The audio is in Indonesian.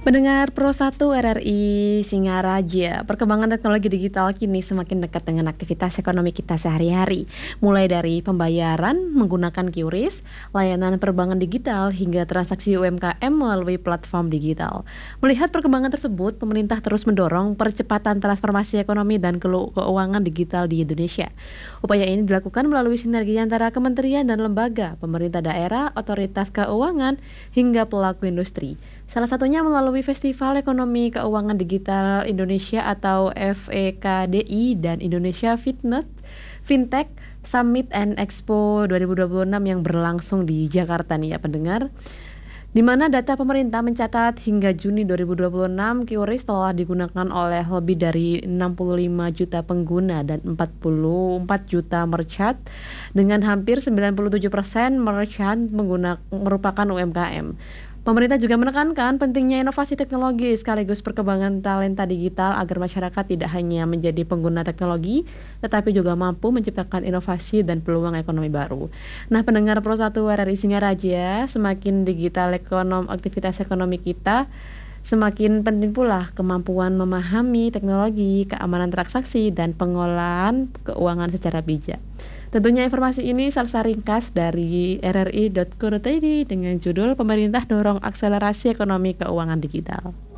Pendengar Pro 1 RRI Singaraja, perkembangan teknologi digital kini semakin dekat dengan aktivitas ekonomi kita sehari-hari. Mulai dari pembayaran menggunakan QRIS, layanan perbankan digital, hingga transaksi UMKM melalui platform digital. Melihat perkembangan tersebut, pemerintah terus mendorong percepatan transformasi ekonomi dan keuangan digital di Indonesia. Upaya ini dilakukan melalui sinergi antara kementerian dan lembaga, pemerintah daerah, otoritas keuangan, hingga pelaku industri. Salah satunya melalui Festival Ekonomi Keuangan Digital Indonesia atau FEKDI dan Indonesia Fintech Summit and Expo 2026 yang berlangsung di Jakarta nih ya pendengar. Di mana data pemerintah mencatat hingga Juni 2026 QRIS telah digunakan oleh lebih dari 65 juta pengguna dan 44 juta merchant, dengan hampir 97% merchant merupakan UMKM. Pemerintah juga menekankan pentingnya inovasi teknologi sekaligus perkembangan talenta digital agar masyarakat tidak hanya menjadi pengguna teknologi, tetapi juga mampu menciptakan inovasi dan peluang ekonomi baru. Nah, pendengar Pro 1 RRI Singaraja, semakin digital aktivitas ekonomi kita, semakin penting pula kemampuan memahami teknologi, keamanan transaksi, dan pengolahan keuangan secara bijak. Tentunya informasi ini salsa ringkas dari rri.co.id dengan judul Pemerintah Dorong Akselerasi Ekonomi Keuangan Digital.